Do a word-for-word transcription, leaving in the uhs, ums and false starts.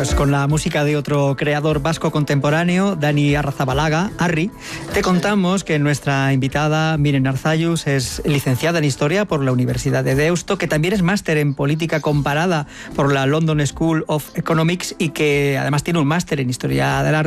pues con la música de otro creador vasco contemporáneo, Dani Arrazabalaga, Arri, te contamos que nuestra invitada, Miren Arzallus, es licenciada en Historia por la Universidad de Deusto, que también es máster en Política Comparada por la London School of Economics y que además tiene un máster en Historia del Arte